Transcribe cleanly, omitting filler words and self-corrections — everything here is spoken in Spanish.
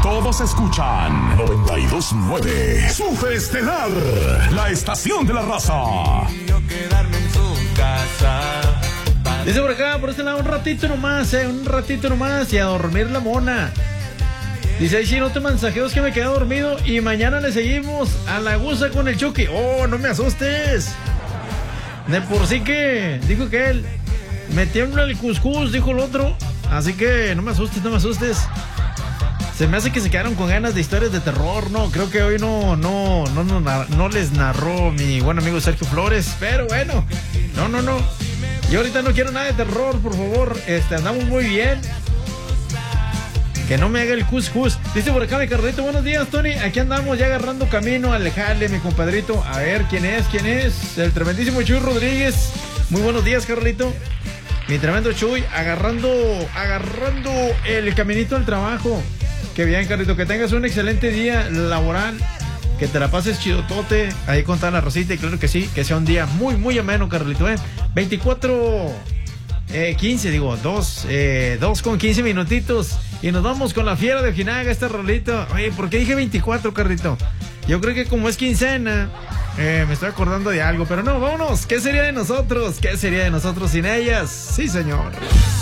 todos escuchan 92.9 Subestelar, la estación de la raza. Quedarme en su casa. Dice por acá, por este lado, un ratito nomás y a dormir la mona. Dice ahí, sí, no te mensajeos que me quedé dormido y mañana le seguimos a la gusa con el Chucky. Oh, no me asustes. De por sí que, dijo que él, me tiembla el cuscús, dijo el otro. Así que no me asustes. Se me hace que se quedaron con ganas de historias de terror, ¿no? Creo que hoy no les narró mi buen amigo Sergio Flores. Pero bueno, no. Yo ahorita no quiero nada de terror, por favor. Andamos muy bien. Que no me haga el cuscús. Dice por acá mi Carlito, buenos días, Tony. Aquí andamos ya agarrando camino al jale, mi compadrito. A ver, ¿quién es? El tremendísimo Chuy Rodríguez. Muy buenos días, Carlito. Mi tremendo Chuy, agarrando el caminito al trabajo. Qué bien, Carlito, que tengas un excelente día laboral. Que te la pases chidotote ahí con toda la rosita. Y claro que sí, que sea un día muy, muy ameno, Carlito, 2 con 15 minutitos. Y nos vamos con la fiera de Ojinaga, esta rolita. Oye, ¿por qué dije 24, Carlito? Yo creo que como es quincena, me estoy acordando de algo. Pero no, vámonos. ¿Qué sería de nosotros? ¿Qué sería de nosotros sin ellas? Sí, señor.